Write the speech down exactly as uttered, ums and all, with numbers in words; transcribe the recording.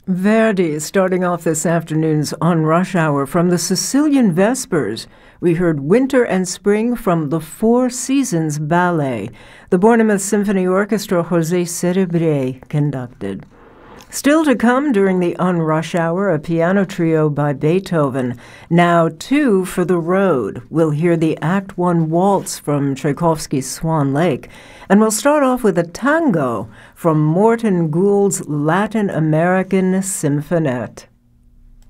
Verdi, starting off this afternoon's On Rush Hour from the Sicilian Vespers. We heard Winter and Spring from the Four Seasons Ballet. The Bournemouth Symphony Orchestra, José Cerebre, conducted. Still to come during the On Rush Hour, a piano trio by Beethoven. Now two for the road. We'll hear the Act One Waltz from Tchaikovsky's Swan Lake. And we'll start off with a tango from Morton Gould's Latin American Symphonette.